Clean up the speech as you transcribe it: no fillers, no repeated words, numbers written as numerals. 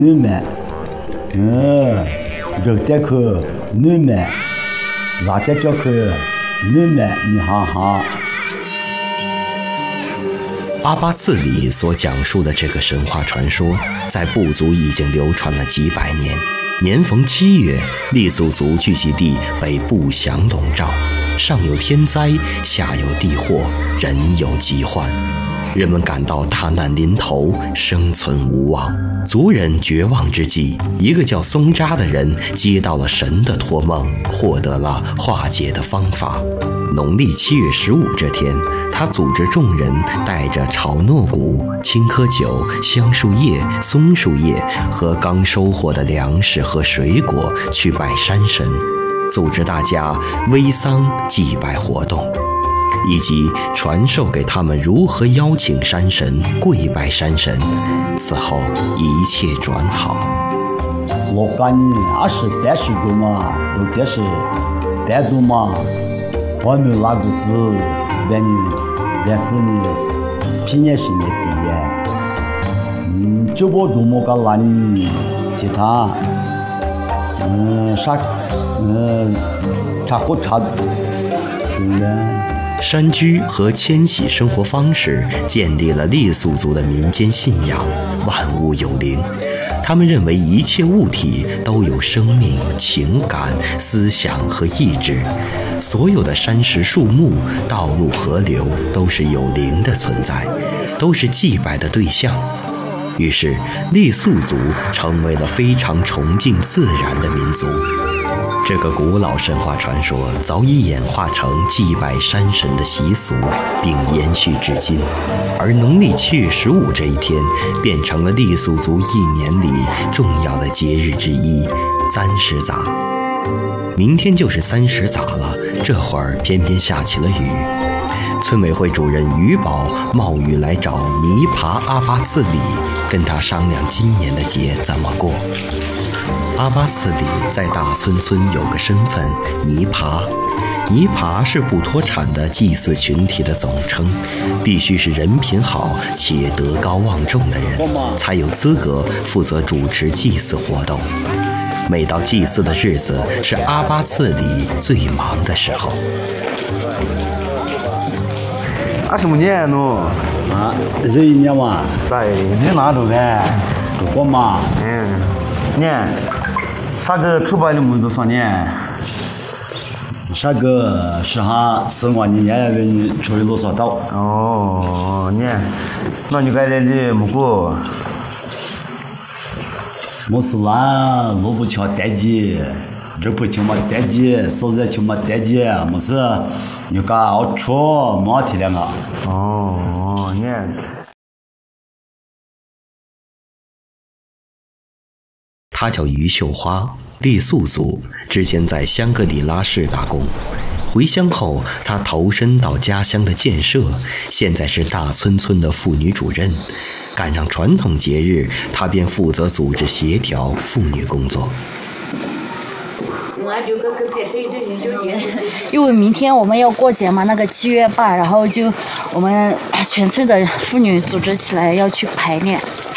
你们，肉带口你们，辣带脚口你们，你哈哈。 阿巴次里所讲述的这个神话传说，在部族已经流传了几百年。年逢7月，傈僳族聚集地被不祥笼罩，上有天灾，下有地祸，人有疾患。人们感到大难临头，生存无望。族人绝望之际，一个叫松扎的人接到了神的托梦，获得了化解的方法。农历7月15这天，他组织众人带着炒糯谷、青稞酒、香树叶、松树叶和刚收获的粮食和水果去拜山神，组织大家煨桑祭拜活动，以及传授给他们如何邀请山神、跪拜山神。此后一切转好。 我感觉20-30个嘛，都这是单独嘛，我没有哪个字，但是呢，平年是年底就不多么个难，其他，差不差， 山居和迁徙生活方式建立了傈僳族的民间信仰，万物有灵。他们认为一切物体都有生命、情感、思想和意志，所有的山石、树木、道路、河流都是有灵的存在，都是祭拜的对象。于是，傈僳族成为了非常崇敬自然的民族。这个古老神话传说早已演化成祭拜山神的习俗，并延续至今。而农历7月15这一天，变成了傈僳族一年里重要的节日之一——30匝。明天就是30匝了，这会儿偏偏下起了雨。村委会主任于宝冒雨来找尼爬阿巴次里，跟他商量今年的节怎么过。阿巴次里在大村村有个身份尼爬，尼爬是不脱产的祭祀群体的总称，必须是人品好且德高望重的人，才有资格负责主持祭祀活动。每到祭祀的日子，是阿巴次里最忙的时候。 什么年喏？ 这一年嘛， 在你哪度的？ 我嘛， 年，啥个出版的么子算年？ 啥个是哈4万年也给出去多少刀？ 哦，年，那你该来的么个？ 没事啦，萝卜敲单节，肉不敲嘛单节，烧菜敲嘛单节，没事。你讲好吃，没体谅啊。 哦，年。 她叫于秀花，傈僳族，之前在香格里拉市打工。回乡后，她投身到家乡的建设，现在是大村村的妇女主任。赶上传统节日，她便负责组织协调妇女工作。 因为明天我们要过节嘛，那个7月8，然后就我们全村的妇女组织起来要去排练。